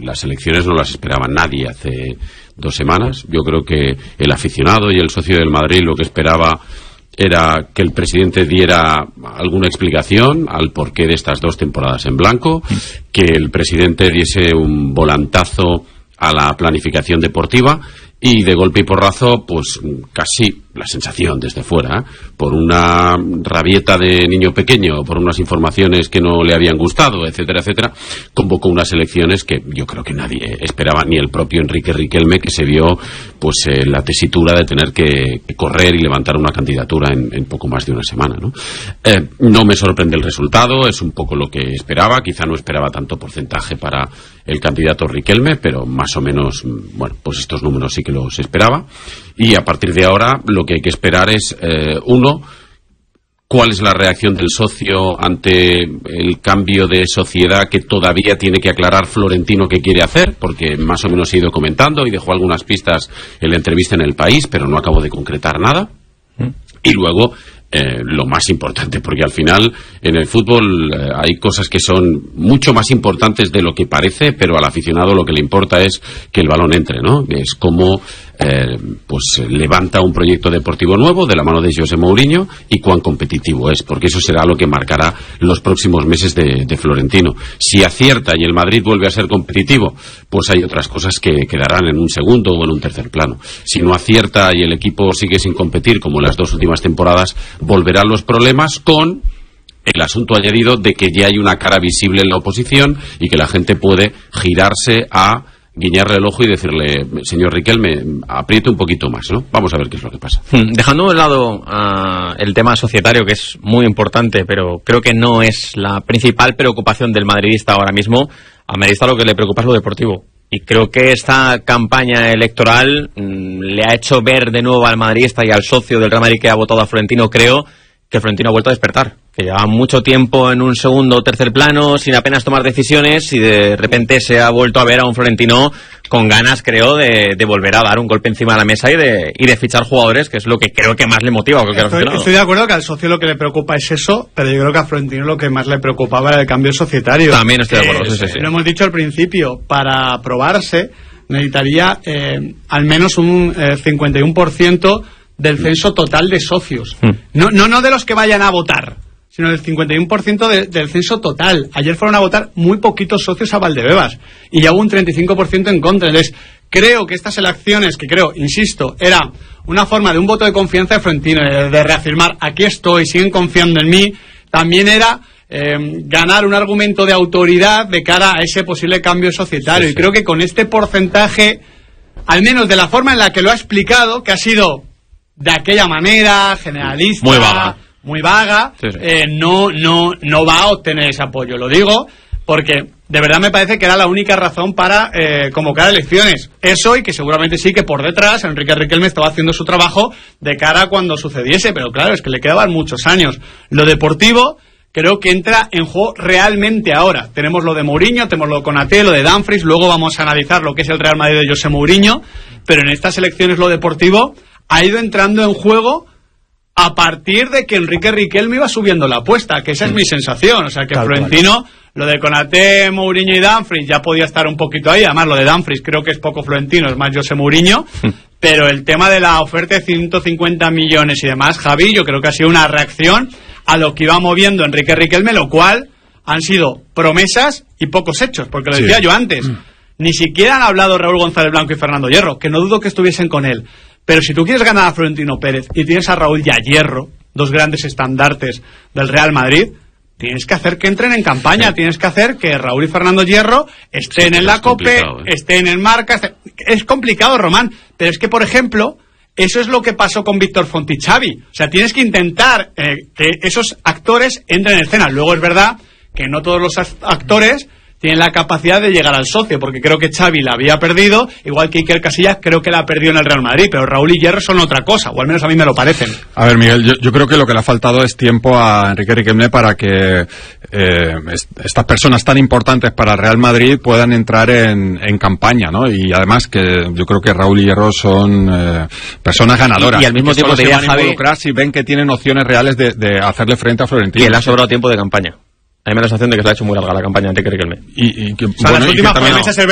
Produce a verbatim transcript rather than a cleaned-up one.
las elecciones no las esperaba nadie hace dos semanas. Yo creo que el aficionado y el socio del Madrid lo que esperaba era que el presidente diera alguna explicación al porqué de estas dos temporadas en blanco, que el presidente diese un volantazo a la planificación deportiva, y de golpe y porrazo, pues casi la sensación desde fuera, ¿eh? por una rabieta de niño pequeño, por unas informaciones que no le habían gustado, etcétera, etcétera, convocó unas elecciones que yo creo que nadie esperaba, ni el propio Enrique Riquelme, que se vio pues en la tesitura de tener que, que correr y levantar una candidatura en, en poco más de una semana, ¿no? Eh, no me sorprende el resultado, es un poco lo que esperaba, quizá no esperaba tanto porcentaje para el candidato Riquelme, pero más o menos, bueno, pues estos números sí que los esperaba. Y a partir de ahora lo que hay que esperar es, eh, uno, cuál es la reacción del socio ante el cambio de sociedad que todavía tiene que aclarar Florentino qué quiere hacer, porque más o menos he ido comentando y dejó algunas pistas en la entrevista en El País, pero no acabo de concretar nada. ¿Mm? Y luego, Eh, lo más importante, porque al final en el fútbol eh, hay cosas que son mucho más importantes de lo que parece, pero al aficionado lo que le importa es que el balón entre, ¿no? Es como eh, pues levanta un proyecto deportivo nuevo de la mano de José Mourinho y cuán competitivo es, porque eso será lo que marcará los próximos meses de, de Florentino. Si acierta y el Madrid vuelve a ser competitivo, pues hay otras cosas que quedarán en un segundo o en un tercer plano. Si no acierta y el equipo sigue sin competir, como en las dos últimas temporadas, volverán los problemas, con el asunto añadido de que ya hay una cara visible en la oposición y que la gente puede girarse a guiñarle el ojo y decirle, señor Riquelme, apriete un poquito más, ¿no? Vamos a ver qué es lo que pasa. Dejando de lado uh, el tema societario, que es muy importante, pero creo que no es la principal preocupación del madridista ahora mismo. Al madridista lo que le preocupa es lo deportivo. Y creo que esta campaña electoral mmm, le ha hecho ver de nuevo al madridista y al socio del Real Madrid que ha votado a Florentino, creo que Florentino ha vuelto a despertar, que lleva mucho tiempo en un segundo o tercer plano sin apenas tomar decisiones, y de repente se ha vuelto a ver a un Florentino con ganas, creo, de, de volver a dar un golpe encima de la mesa y de, y de fichar jugadores, que es lo que creo que más le motiva. Estoy, estoy de acuerdo que al socio lo que le preocupa es eso, pero yo creo que a Florentino lo que más le preocupaba era el cambio societario. También estoy de acuerdo, eh, sí, sí, sí. Lo hemos dicho al principio, para aprobarse necesitaría eh, al menos un eh, cincuenta y uno por ciento del censo total de socios. Mm. No, no, no de los que vayan a votar, sino del cincuenta y uno por ciento de, del censo total. Ayer fueron a votar muy poquitos socios a Valdebebas y ya hubo un treinta y cinco por ciento en contra. Entonces, creo que estas elecciones, que creo, insisto, era una forma de un voto de confianza de Florentino, de, de reafirmar, aquí estoy, siguen confiando en mí, también era eh, ganar un argumento de autoridad de cara a ese posible cambio societario. Sí, sí. Y creo que con este porcentaje, al menos de la forma en la que lo ha explicado, que ha sido de aquella manera, generalista, muy vaga, muy vaga sí, sí. Eh, no, no, no va a obtener ese apoyo. Lo digo porque de verdad me parece que era la única razón para eh, convocar elecciones. Eso, y que seguramente sí que por detrás Enrique Riquelme estaba haciendo su trabajo de cara a cuando sucediese, pero claro, es que le quedaban muchos años. Lo deportivo creo que entra en juego realmente ahora. Tenemos lo de Mourinho, tenemos lo de Konaté, lo de Dumfries, luego vamos a analizar lo que es el Real Madrid de José Mourinho, pero en estas elecciones lo deportivo ha ido entrando en juego a partir de que Enrique Riquelme iba subiendo la apuesta, que esa es mi sensación. O sea, que Tal Florentino, cual. Lo de Konaté, Mourinho y Dumfries ya podía estar un poquito ahí. Además, lo de Dumfries creo que es poco Florentino, es más José Mourinho. Pero el tema de la oferta de ciento cincuenta millones y demás, Javi, yo creo que ha sido una reacción a lo que iba moviendo Enrique Riquelme, lo cual han sido promesas y pocos hechos. Porque lo decía sí. yo antes, mm. ni siquiera han hablado Raúl González Blanco y Fernando Hierro, que no dudo que estuviesen con él. Pero si tú quieres ganar a Florentino Pérez y tienes a Raúl y a Hierro, dos grandes estandartes del Real Madrid, tienes que hacer que entren en campaña, sí. tienes que hacer que Raúl y Fernando Hierro estén sí, en la COPE, ¿eh? estén en marca. Estén... Es complicado, Román, pero es que, por ejemplo, eso es lo que pasó con Víctor Font y Xavi. O sea, tienes que intentar eh, que esos actores entren en escena. Luego es verdad que no todos los actores tienen la capacidad de llegar al socio, porque creo que Xavi la había perdido, igual que Iker Casillas creo que la ha perdido en el Real Madrid, pero Raúl y Hierro son otra cosa, o al menos a mí me lo parecen. A ver, Miguel, yo, yo creo que lo que le ha faltado es tiempo a Enrique Riquelme para que eh, est estas personas tan importantes para el Real Madrid puedan entrar en, en campaña, ¿no? Y además que yo creo que Raúl y Hierro son eh, personas ganadoras. Y, y al mismo que tiempo se te van diría, a involucrar si ven que tienen opciones reales de, de hacerle frente a Florentino. Y le ha sobrado tiempo de campaña. A mí me da la sensación de que se ha hecho muy larga la campaña de Enrique Riquelme. Y, y que, o sea, bueno, las últimas promesas no.